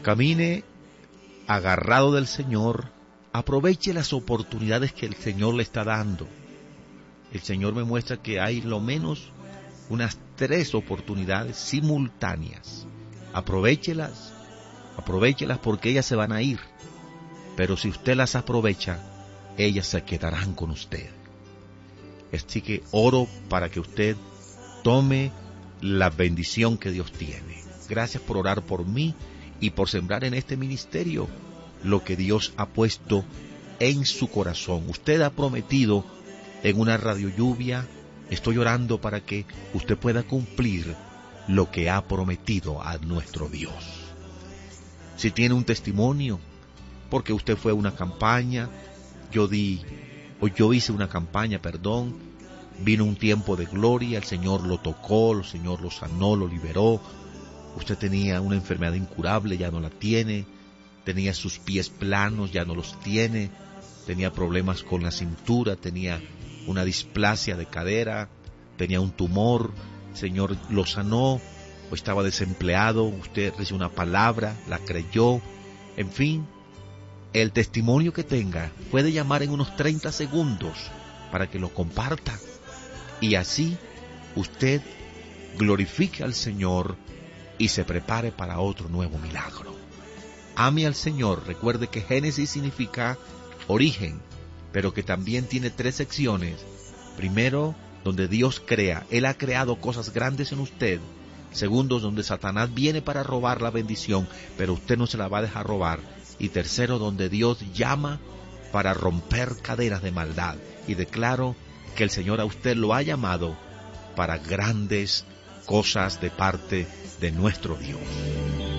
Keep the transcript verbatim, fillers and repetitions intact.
Camine agarrado del Señor, aproveche las oportunidades que el Señor le está dando. El Señor me muestra que hay lo menos unas tres oportunidades simultáneas. Aprovéchelas, aprovéchelas porque ellas se van a ir. Pero si usted las aprovecha, ellas se quedarán con usted. Así que oro para que usted tome la bendición que Dios tiene. Gracias por orar por mí y por sembrar en este ministerio lo que Dios ha puesto en su corazón. Usted ha prometido en una radio lluvia. Estoy orando para que usted pueda cumplir lo que ha prometido a nuestro Dios. Si tiene un testimonio, porque usted fue a una campaña, yo di, o yo hice una campaña, perdón, vino un tiempo de gloria, el Señor lo tocó, el Señor lo sanó, lo liberó. Usted tenía una enfermedad incurable, ya no la tiene. Tenía sus pies planos, ya no los tiene. Tenía problemas con la cintura, tenía una displasia de cadera, tenía un tumor, el Señor lo sanó, o estaba desempleado, usted recibió una palabra, la creyó. En fin, el testimonio que tenga puede llamar en unos treinta segundos para que lo comparta. Y así usted glorifique al Señor y se prepare para otro nuevo milagro. Ame al Señor. Recuerde que Génesis significa origen, pero que también tiene tres secciones. Primero, donde Dios crea. Él ha creado cosas grandes en usted. Segundo, donde Satanás viene para robar la bendición, pero usted no se la va a dejar robar. Y tercero, donde Dios llama para romper cadenas de maldad. Y declaro que el Señor a usted lo ha llamado para grandes cosas de parte de nuestro Dios.